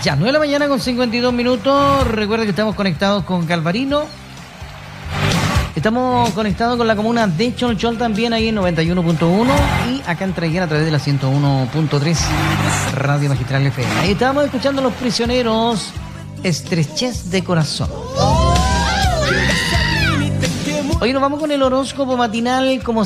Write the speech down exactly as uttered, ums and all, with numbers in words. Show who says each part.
Speaker 1: Ya, nueve de la mañana con cincuenta y dos minutos. Recuerda que estamos conectados con Calvarino. Estamos conectados con la comuna de Cholchol también ahí en noventa y uno punto uno y acá en Traiguén a través de la ciento uno punto tres Radio Magistral F M. Ahí estábamos escuchando a Los Prisioneros, Estrechez de Corazón. Hoy nos vamos con el horóscopo matinal como